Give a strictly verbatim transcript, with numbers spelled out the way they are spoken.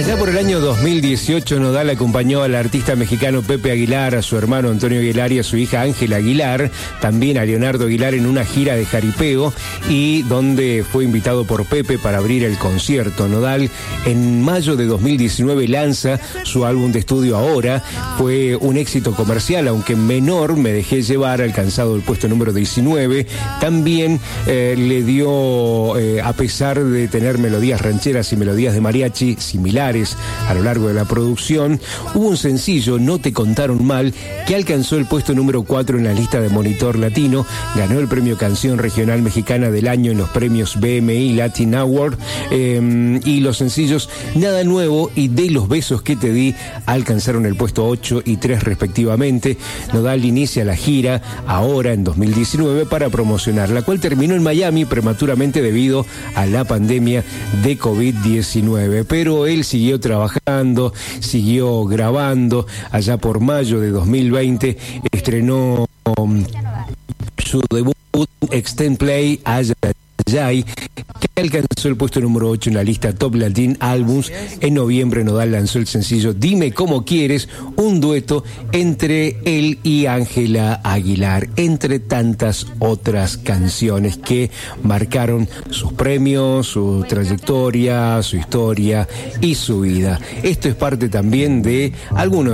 Allá por el año dos mil dieciocho, Nodal acompañó al artista mexicano Pepe Aguilar, a su hermano Antonio Aguilar y a su hija Ángela Aguilar, también a Leonardo Aguilar en una gira de jaripeo, y donde fue invitado por Pepe para abrir el concierto. Nodal en mayo de dos mil diecinueve lanza su álbum de estudio Ahora. Fue un éxito comercial, aunque menor. Me dejé llevar, alcanzado el puesto número diecinueve. También eh, le dio, eh, a pesar de tener melodías rancheras y melodías de mariachi similares a lo largo de la producción, hubo un sencillo, No te contaron mal, que alcanzó el puesto número cuatro en la lista de Monitor Latino, ganó el premio Canción Regional Mexicana del Año en los premios B M I Latin Award, eh, y los sencillos Nada Nuevo y De los besos que te di alcanzaron el puesto ocho y tres respectivamente. Nodal inicia la gira Ahora en dos mil diecinueve para promocionar, la cual terminó en Miami prematuramente debido a la pandemia de COVID diecinueve, pero él siguió trabajando, siguió grabando. Allá por mayo de dos mil veinte estrenó um, su debut Extend Play Ay Ay, que alcanzó el puesto número ocho en la lista Top Latin Albums. En noviembre, Nodal lanzó el sencillo Dime Cómo Quieres, un dueto entre él y Ángela Aguilar, entre tantas otras canciones que marcaron sus premios, su trayectoria, su historia y su vida. Esto es parte también de algunos